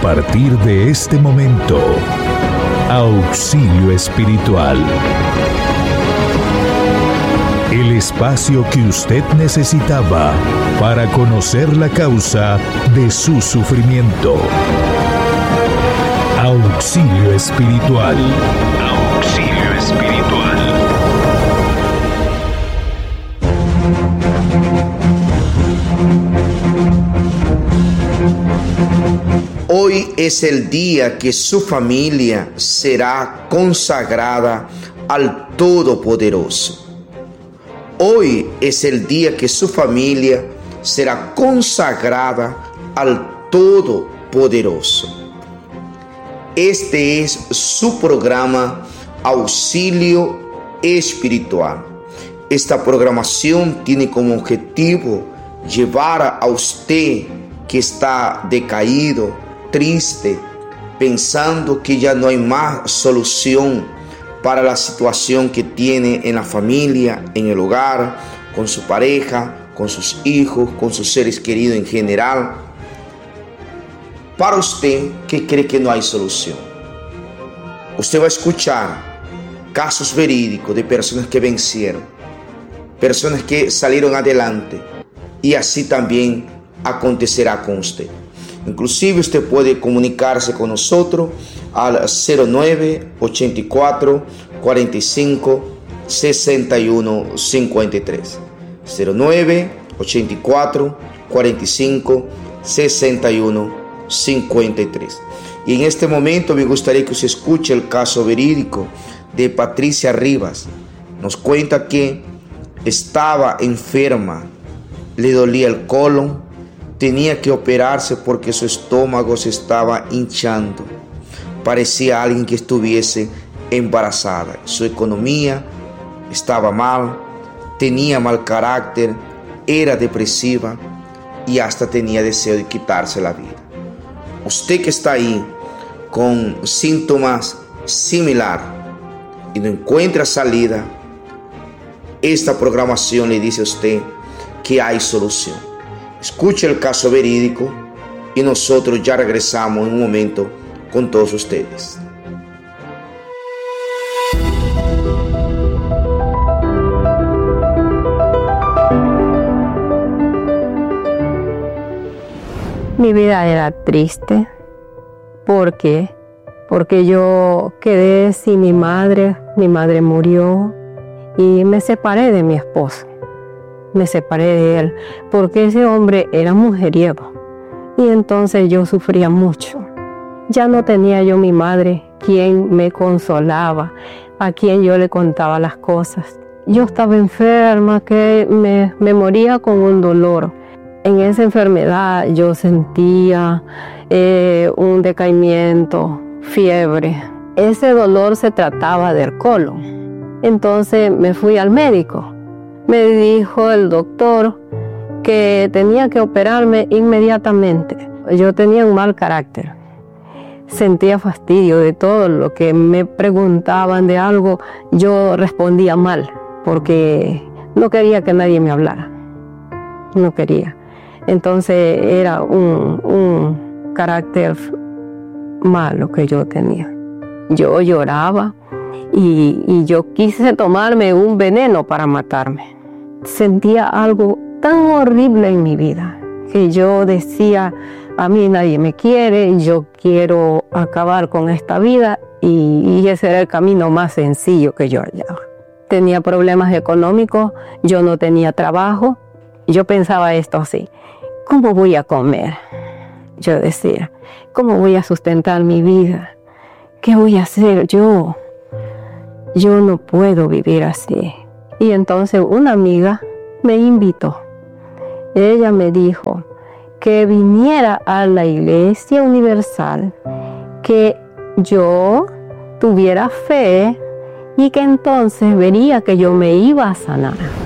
partir de este momento, Auxilio Espiritual. El espacio que usted necesitaba para conocer la causa de su sufrimiento. Auxilio Espiritual. Auxilio Espiritual. Hoy es el día que su familia será consagrada al Todopoderoso. Hoy es el día que su familia será consagrada al Todopoderoso. Este es su programa Auxilio Espiritual. Esta programación tiene como objetivo llevar a usted que está decaído, triste, pensando que ya no hay más solución para la situación que tiene en la familia, en el hogar, con su pareja, con sus hijos, con sus seres queridos en general. Para usted que cree que no hay solución, usted va a escuchar casos verídicos de personas que vencieron, personas que salieron adelante, y así también acontecerá con usted. Inclusive usted puede comunicarse con nosotros al 09 84 45 61 53. 09 84 45 61 53. Y en este momento me gustaría que usted escuche el caso verídico de Patricia Rivas. Nos cuenta que estaba enferma, le dolía el colon, tenía que operarse porque su estómago se estaba hinchando. Parecía alguien que estuviese embarazada. Su economía estaba mal, tenía mal carácter, era depresiva y hasta tenía deseo de quitarse la vida. Usted que está ahí con síntomas similares y no encuentra salida, esta programación le dice a usted que hay solución. Escuche el caso verídico y nosotros ya regresamos en un momento con todos ustedes. Mi vida era triste. ¿Por qué? Porque yo quedé sin mi madre murió y me separé de mi esposo. Me separé de él porque ese hombre era mujeriego y entonces yo sufría mucho. Ya no tenía yo mi madre quien me consolaba, a quien yo le contaba las cosas. Yo estaba enferma, que me moría con un dolor. En esa enfermedad yo sentía un decaimiento, fiebre. Ese dolor se trataba del colon. Entonces me fui al médico. Me dijo el doctor que tenía que operarme inmediatamente. Yo tenía un mal carácter. Sentía fastidio de todo lo que me preguntaban de algo. Yo respondía mal porque no quería que nadie me hablara. No quería. Entonces era un carácter malo que yo tenía. Yo lloraba y yo quise tomarme un veneno para matarme. Sentía algo tan horrible en mi vida que yo decía, a mí nadie me quiere, yo quiero acabar con esta vida y ese era el camino más sencillo que yo hallaba. Tenía problemas económicos, yo no tenía trabajo, yo pensaba esto así, ¿cómo voy a comer? Yo decía, ¿cómo voy a sustentar mi vida? ¿Qué voy a hacer yo? Yo no puedo vivir así. Y entonces una amiga me invitó. Ella me dijo que viniera a la Iglesia Universal, que yo tuviera fe y que entonces vería que yo me iba a sanar.